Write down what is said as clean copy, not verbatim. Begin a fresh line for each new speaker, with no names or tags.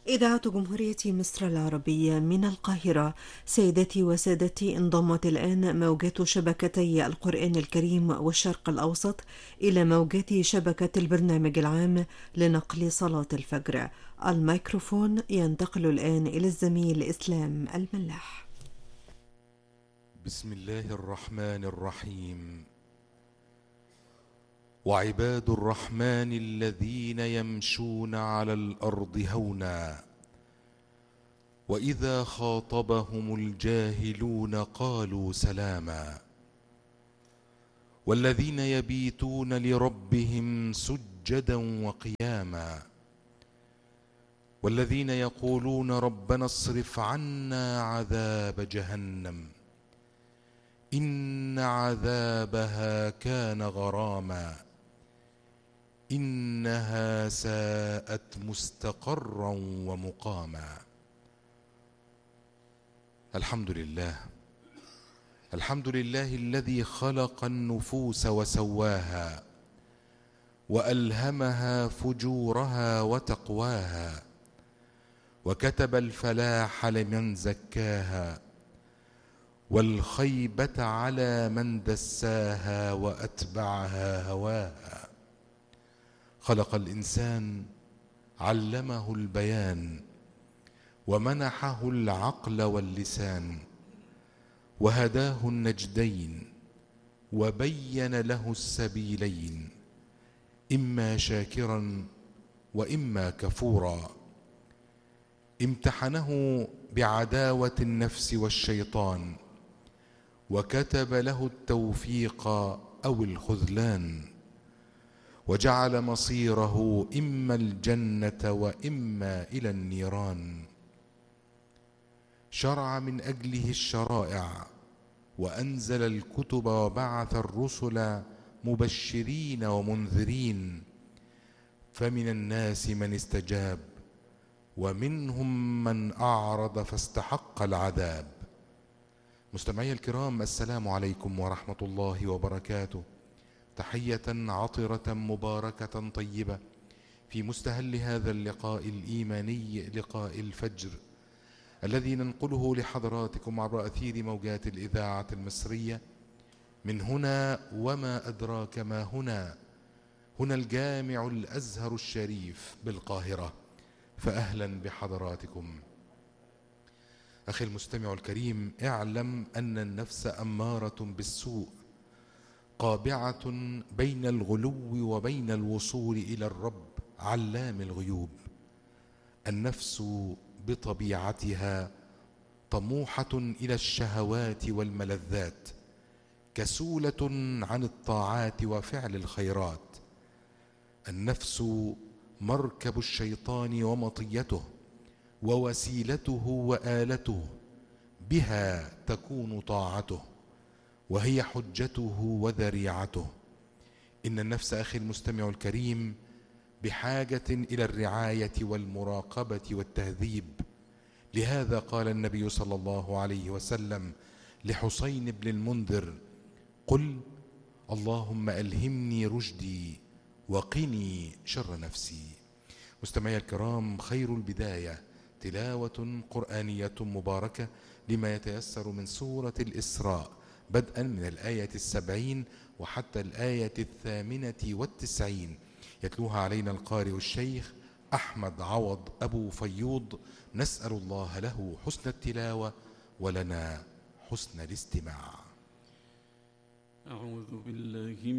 إذاعة جمهورية مصر العربية من القاهرة. سيداتي وسادتي، انضمت الآن موجات شبكتي القرآن الكريم والشرق الأوسط إلى موجات شبكة البرنامج العام لنقل صلاة الفجر. الميكروفون ينتقل الآن إلى الزميل إسلام الملاح.
بسم الله الرحمن الرحيم. وعباد الرحمن الذين يمشون على الأرض هونا وإذا خاطبهم الجاهلون قالوا سلاما والذين يبيتون لربهم سجدا وقياما والذين يقولون ربنا اصرف عنا عذاب جهنم إن عذابها كان غراما إنها ساءت مستقرا ومقاما. الحمد لله، الحمد لله الذي خلق النفوس وسواها وألهمها فجورها وتقواها وكتب الفلاح لمن زكاها والخيبة على من دساها وأتبعها هواها. خلق الإنسان علمه البيان ومنحه العقل واللسان وهداه النجدين وبين له السبيلين إما شاكرا وإما كفورا. امتحنه بعداوة النفس والشيطان وكتب له التوفيق أو الخذلان وجعل مصيره إما الجنة وإما إلى النيران. شرع من أجله الشرائع وأنزل الكتب وبعث الرسل مبشرين ومنذرين، فمن الناس من استجاب ومنهم من أعرض فاستحق العذاب. مستمعي الكرام، السلام عليكم ورحمة الله وبركاته. تحية عطرة مباركة طيبة في مستهل هذا اللقاء الإيماني، لقاء الفجر الذي ننقله لحضراتكم عبر أثير موجات الإذاعة المصرية من هنا وما أدراك ما هنا. هنا الجامع الأزهر الشريف بالقاهرة، فأهلا بحضراتكم. أخي المستمع الكريم، اعلم أن النفس أمارة بالسوء، قابعة بين الغلو وبين الوصول إلى الرب علام الغيوب. النفس بطبيعتها طموحة إلى الشهوات والملذات، كسولة عن الطاعات وفعل الخيرات. النفس مركب الشيطان ومطيته ووسيلته وآلته، بها تكون طاعته وهي حجته وذريعته. إن النفس أخي المستمع الكريم بحاجة إلى الرعاية والمراقبة والتهذيب. لهذا قال النبي صلى الله عليه وسلم لحسين بن المنذر: قل اللهم ألهمني رشدي وقني شر نفسي. مستمعي الكرام، خير البداية تلاوة قرآنية مباركة لما يتيسر من سورة الإسراء، بدءا من الآية 70 وحتى الآية 98. يتلوها علينا القارئ الشيخ أحمد عوض أبو فيوض. نسأل الله له حسن التلاوة ولنا حسن الاستماع.
أعوذ بالله